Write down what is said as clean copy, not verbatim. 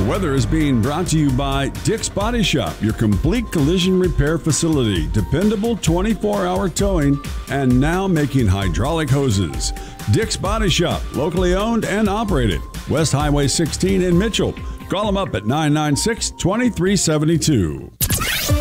Your weather is being brought to you by Dick's Body Shop, your complete collision repair facility. Dependable 24-hour towing and now making hydraulic hoses. Dick's Body Shop, locally owned and operated. West Highway 16 in Mitchell. Call them up at 996-2372.